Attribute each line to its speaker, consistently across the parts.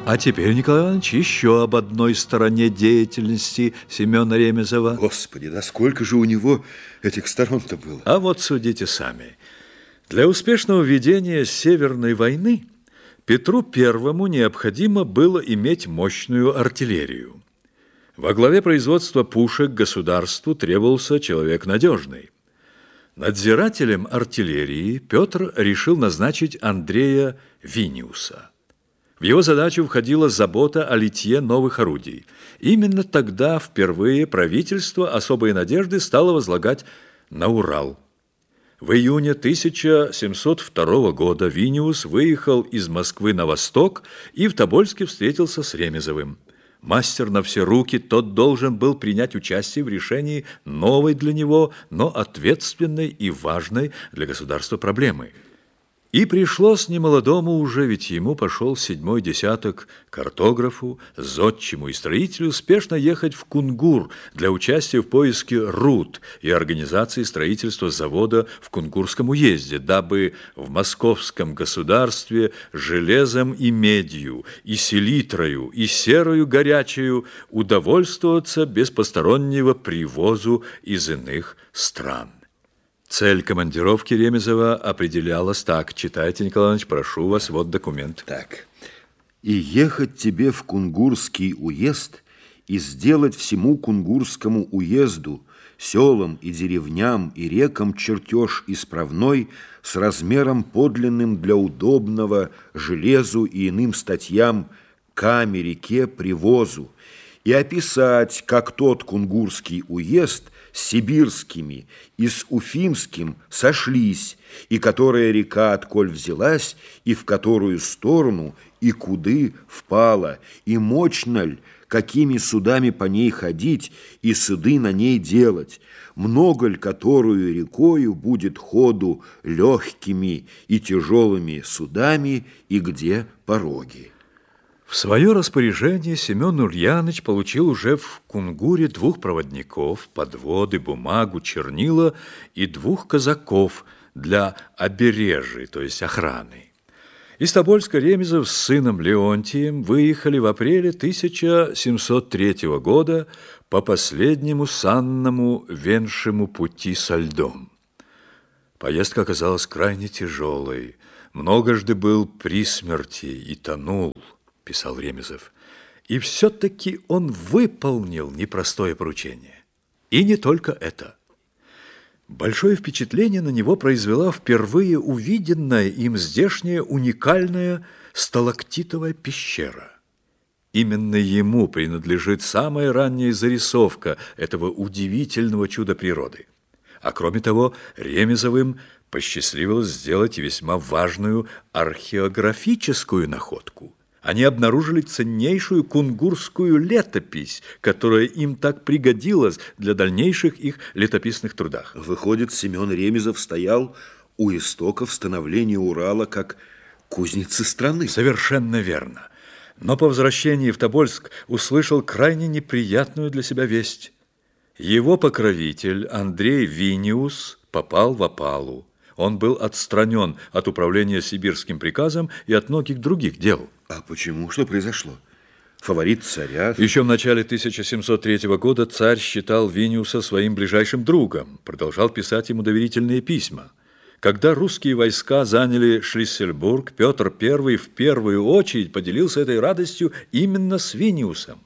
Speaker 1: А теперь, Николай Иванович, еще об одной стороне деятельности Семена Ремезова.
Speaker 2: Господи, да сколько же у него этих сторон-то было?
Speaker 1: А вот судите сами. Для успешного ведения Северной войны Петру Первому необходимо было иметь мощную артиллерию. Во главе производства пушек государству требовался человек надежный. Надзирателем артиллерии Петр решил назначить Андрея Виниуса. В его задачу входила забота о литье новых орудий. Именно тогда впервые правительство особые надежды стало возлагать на Урал. В июне 1702 года Виниус выехал из Москвы на восток и в Тобольске встретился с Ремезовым. Мастер на все руки, тот должен был принять участие в решении новой для него, но ответственной и важной для государства проблемы. И пришлось немолодому уже, ведь ему пошел 7-й десяток, картографу, зодчему и строителю спешно ехать в Кунгур для участия в поиске руд и организации строительства завода в Кунгурском уезде, дабы в московском государстве железом и медью, и селитрою, и серою горячею удовольствоваться без постороннего привозу из иных стран. Цель командировки Ремезова определялась так. Читайте, Николай Иванович, прошу вас, вот документ.
Speaker 2: Так. И ехать тебе в Кунгурский уезд и сделать всему Кунгурскому уезду, селам и деревням и рекам чертеж исправной с размером подлинным для удобного железу и иным статьям каме реке привозу, и описать, как тот Кунгурский уезд с сибирскими и с уфимским сошлись, и которая река отколь взялась, и в которую сторону, и куды впала, и мощно ль, какими судами по ней ходить, и суды на ней делать, много ль которую рекою будет ходу легкими и тяжелыми судами, и где пороги.
Speaker 1: В свое распоряжение Семен Ульяныч получил уже в Кунгуре 2 проводников, подводы, бумагу, чернила и 2 казаков для обережья, то есть охраны. Из Тобольска Ремезов с сыном Леонтием выехали в апреле 1703 года по последнему санному веншему пути со льдом. Поездка оказалась крайне тяжелой. Многожды был при смерти и тонул, писал Ремезов. И все-таки он выполнил непростое поручение. И не только это. Большое впечатление на него произвела впервые увиденная им здешняя уникальная сталактитовая пещера. Именно ему принадлежит самая ранняя зарисовка этого удивительного чуда природы. А кроме того, Ремезовым посчастливилось сделать весьма важную археографическую находку. Они обнаружили ценнейшую кунгурскую летопись, которая им так пригодилась для дальнейших их летописных трудах.
Speaker 2: Выходит, Семен Ремезов стоял у истоков становления Урала как кузницы страны.
Speaker 1: Совершенно верно. Но по возвращении в Тобольск услышал крайне неприятную для себя весть. Его покровитель Андрей Виниус попал в опалу. Он был отстранен от управления сибирским приказом и от многих других дел.
Speaker 2: А почему? Что произошло? Фаворит царя?
Speaker 1: Еще в начале 1703 года царь считал Виниуса своим ближайшим другом, продолжал писать ему доверительные письма. Когда русские войска заняли Шлиссельбург, Петр I в первую очередь поделился этой радостью именно с Виниусом.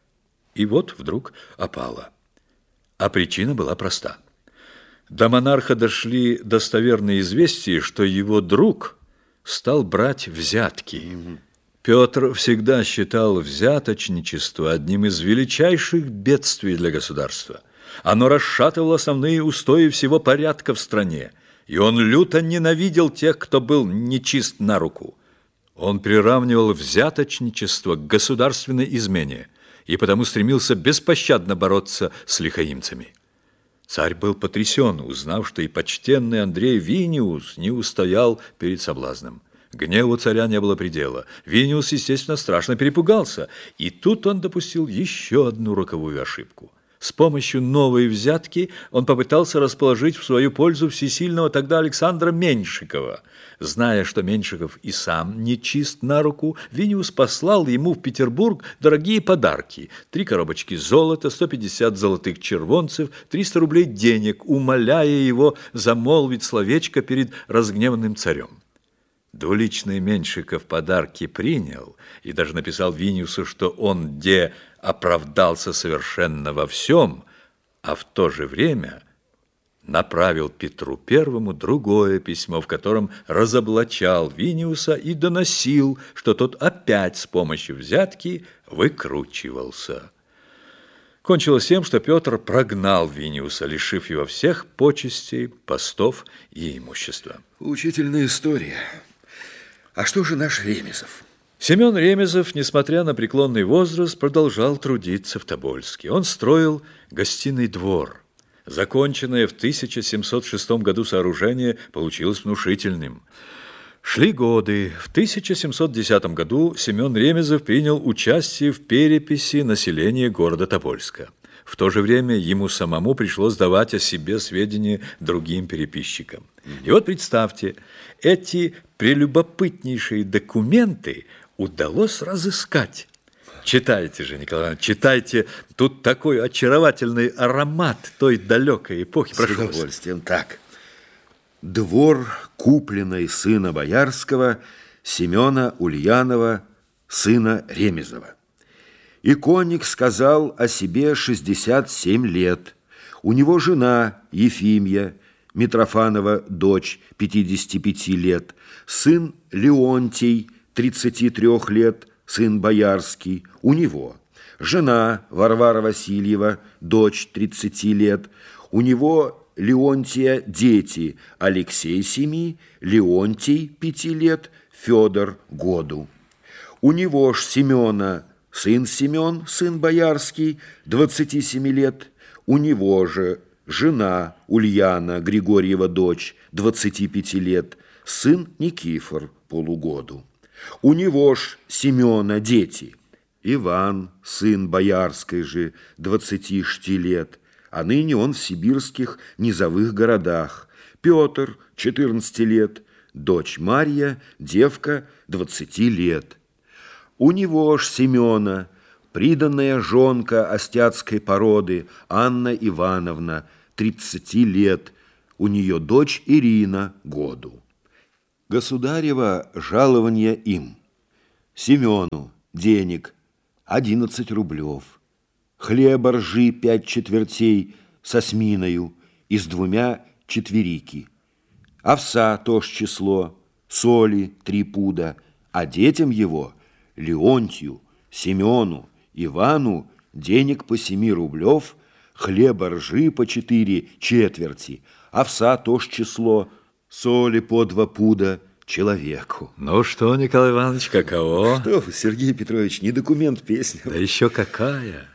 Speaker 1: И вот вдруг опала. А причина была проста. До монарха дошли достоверные известия, что его друг стал брать взятки. Петр всегда считал взяточничество одним из величайших бедствий для государства. Оно расшатывало основные устои всего порядка в стране, и он люто ненавидел тех, кто был нечист на руку. Он приравнивал взяточничество к государственной измене и потому стремился беспощадно бороться с лихаимцами. Царь был потрясен, узнав, что и почтенный Андрей Виниус не устоял перед соблазном. Гневу царя не было предела. Виниус, естественно, страшно перепугался. И тут он допустил еще одну роковую ошибку. С помощью новой взятки он попытался расположить в свою пользу всесильного тогда Александра Меньшикова. Зная, что Меньшиков и сам не чист на руку, Виниус послал ему в Петербург дорогие подарки: 3 коробочки золота, 150 золотых червонцев, 300 рублей денег, умоляя его замолвить словечко перед разгневанным царем. Двуличный Меньшиков подарки принял и даже написал Виниусу, что он оправдался совершенно во всем, а в то же время направил Петру Первому другое письмо, в котором разоблачал Виниуса и доносил, что тот опять с помощью взятки выкручивался. Кончилось тем, что Петр прогнал Виниуса, лишив его всех почестей, постов и имущества.
Speaker 2: Поучительная история. А что же наш Ремезов?
Speaker 1: Семен Ремезов, несмотря на преклонный возраст, продолжал трудиться в Тобольске. Он строил гостиный двор. Законченное в 1706 году сооружение получилось внушительным. Шли годы. В 1710 году Семен Ремезов принял участие в переписи населения города Тобольска. В то же время ему самому пришлось давать о себе сведения другим переписчикам. И вот представьте, эти прелюбопытнейшие документы удалось разыскать. Читайте же, Николай Иванович, читайте. Тут такой очаровательный аромат той далекой эпохи.
Speaker 2: Прошу с удовольствием. Так. Двор, купленный сына Боярского, Семена Ульянова, сына Ремезова. Иконник сказал о себе 67 лет. У него жена Ефимья, Митрофанова дочь, 55 лет, сын Леонтий, 33 лет, сын Боярский, у него. Жена Варвара Васильева, дочь, 30 лет, у него Леонтия дети: Алексей 7, Леонтий 5 лет, Федор году. У него ж Семена сын Семен, сын Боярский, 27 лет, у него же жена Ульяна Григорьева дочь, 25 лет, сын Никифор полугоду. У него ж Семена дети: Иван, сын Боярской же, 26 лет, а ныне он в сибирских низовых городах. Петр, 14 лет, дочь Марья, девка, 20 лет. У него ж Семена приданная жонка остяцкой породы Анна Ивановна, 30 лет, у нее дочь Ирина году. Государева жалование им: Семену денег 11 рублев, хлеба ржи 5 четвертей со сминою и с 2 четверики, овса тоже число, соли 3 пуда, а детям его Леонтию, Семену, Ивану денег по 7 рублев, хлеба ржи по 4 четверти, овса тоже число, соли по 2 пуда человеку.
Speaker 1: Ну что, Николай Иванович, каково?
Speaker 2: Что вы, Сергей Петрович, не документ, песня.
Speaker 1: Да еще какая!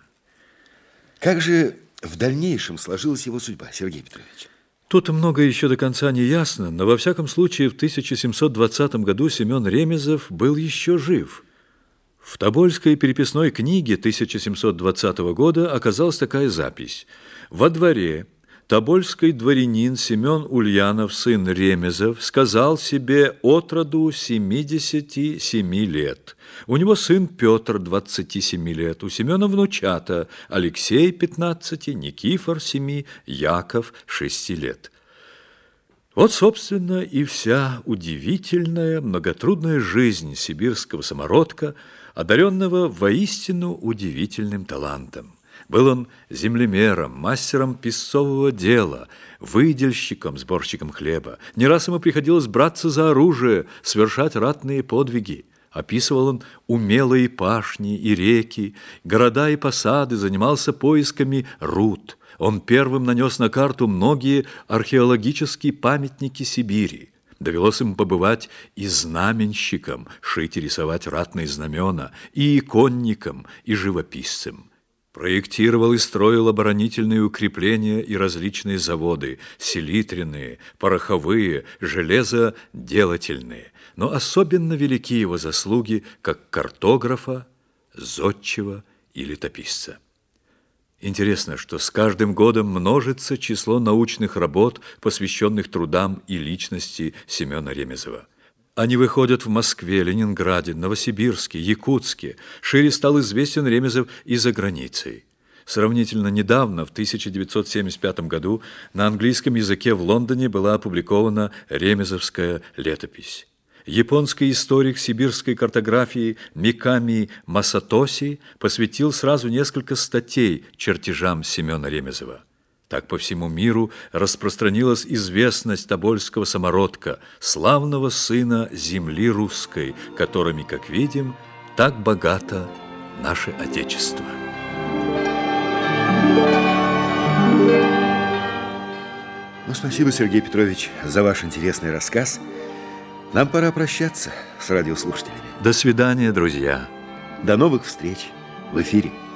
Speaker 2: Как же в дальнейшем сложилась его судьба, Сергей Петрович?
Speaker 1: Тут много еще до конца не ясно, но во всяком случае в 1720 году Семен Ремезов был еще жив. В Тобольской переписной книге 1720 года оказалась такая запись: «Во дворе тобольский дворянин Семен Ульянов, сын Ремезов, сказал себе отроду 77 лет. У него сын Петр, 27 лет, у Семена внучата Алексей, 15, Никифор, 7, Яков, 6 лет». Вот, собственно, и вся удивительная, многотрудная жизнь сибирского самородка, одаренного воистину удивительным талантом. Был он землемером, мастером песцового дела, выдельщиком, сборщиком хлеба. Не раз ему приходилось браться за оружие, совершать ратные подвиги. Описывал он умелые пашни и реки, города и посады, занимался поисками руд. Он первым нанес на карту многие археологические памятники Сибири. Довелось ему побывать и знаменщиком, шить и рисовать ратные знамена, и иконником, и живописцем. Проектировал и строил оборонительные укрепления и различные заводы, селитренные, пороховые, железоделательные. Но особенно велики его заслуги как картографа, зодчего и летописца. Интересно, что с каждым годом множится число научных работ, посвященных трудам и личности Семена Ремезова. Они выходят в Москве, Ленинграде, Новосибирске, Якутске. Шире стал известен Ремезов и за границей. Сравнительно недавно, в 1975 году, на английском языке в Лондоне была опубликована ремезовская летопись. Японский историк сибирской картографии Миками Масатоси посвятил сразу несколько статей чертежам Семена Ремезова. Так по всему миру распространилась известность тобольского самородка, славного сына земли русской, которыми, как видим, так богато наше Отечество.
Speaker 2: Ну, спасибо, Сергей Петрович, за ваш интересный рассказ. Нам пора прощаться с радиослушателями.
Speaker 1: До свидания, друзья.
Speaker 2: До новых встреч в эфире.